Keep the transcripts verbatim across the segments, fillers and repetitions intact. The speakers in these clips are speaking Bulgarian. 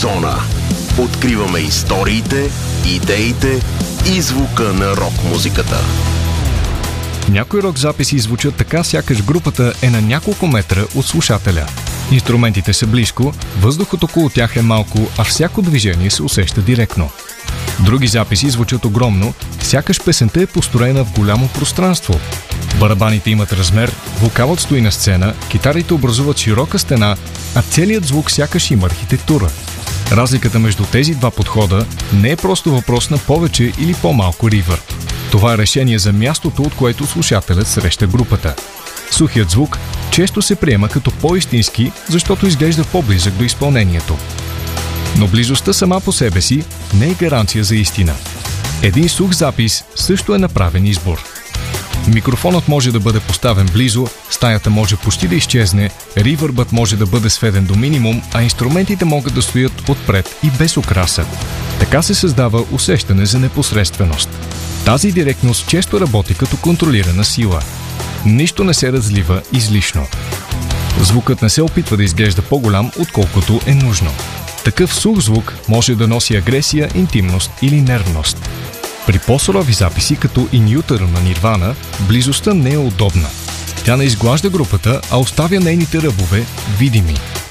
Зона. Откриваме историите, идеите и звука на рок-музиката. Някои рок записи звучат така, сякаш групата е на няколко метра от слушателя. Инструментите са близко, въздухът около тях е малко, а всяко движение се усеща директно. Други записи звучат огромно, сякаш песента е построена в голямо пространство. Барабаните имат размер, вокалът стои на сцена, китарите образуват широка стена, а целият звук сякаш има архитектура. Разликата между тези два подхода не е просто въпрос на повече или по-малко ревърб. Това е решение за мястото, от което слушателят среща групата. Сухият звук често се приема като по-истински, защото изглежда по-близък до изпълнението. Но близостта сама по себе си не е гаранция за истина. Един сух запис също е направен избор. Микрофонът може да бъде поставен близо, стаята може почти да изчезне, ревърбът може да бъде сведен до минимум, а инструментите могат да стоят отпред и без украса. Така се създава усещане за непосредственост. Тази директност често работи като контролирана сила. Нищо не се разлива излишно. Звукът не се опитва да изглежда по-голям, отколкото е нужно. Такъв сух звук може да носи агресия, интимност или нервност. При по-сурови записи, като In Utero на Нирвана, близостта не е удобна. Тя не изглажда групата, а оставя нейните ръбове видими.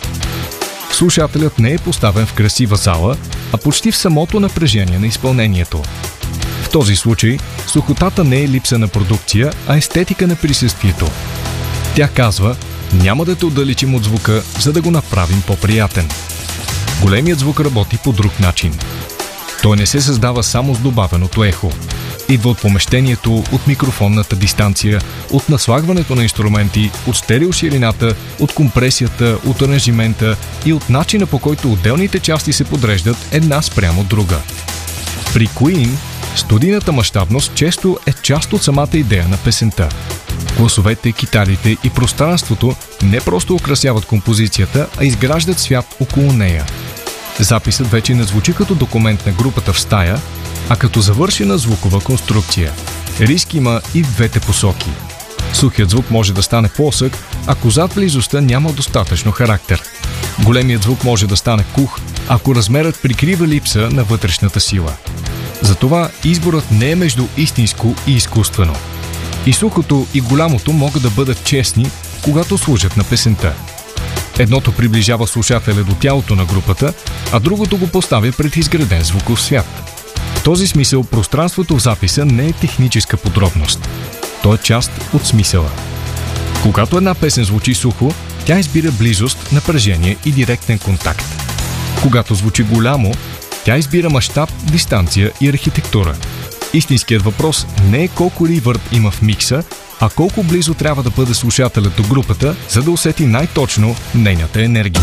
Слушателят не е поставен в красива зала, а почти в самото напрежение на изпълнението. В този случай, сухотата не е липса на продукция, а естетика на присъствието. Тя казва: няма да те отдалечим от звука, за да го направим по-приятен. Големият звук работи по друг начин. Той не се създава само с добавеното ехо. Идва от помещението, от микрофонната дистанция, от наслагването на инструменти, от стереоширината, от компресията, от аранжимента и от начина, по който отделните части се подреждат една спрямо друга. При Queen студийната мащабност често е част от самата идея на песента. Гласовете, китарите и пространството не просто украсяват композицията, а изграждат свят около нея. Записът вече не звучи като документ на групата в стая, а като завършена звукова конструкция. Риск има и в двете посоки. Сухият звук може да стане плосък, ако зад близостта няма достатъчно характер. Големият звук може да стане кух, ако размерът прикрива липса на вътрешната сила. Затова изборът не е между истинско и изкуствено. И сухото, и голямото могат да бъдат честни, когато служат на песента. Едното приближава слушателя до тялото на групата, а другото го поставя пред изграден звуков свят. В този смисъл пространството в записа не е техническа подробност. То е част от смисъла. Когато една песен звучи сухо, тя избира близост, напрежение и директен контакт. Когато звучи голямо, тя избира мащаб, дистанция и архитектура. Истинският въпрос не е колко ревърб има в микса, а колко близо трябва да бъде слушателят до групата, за да усети най-точно нейната енергия.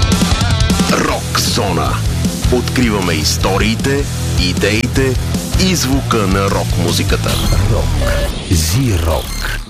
Рок Зона. Откриваме историите, идеите и звука на рок-музиката. Рок. Зи-рок.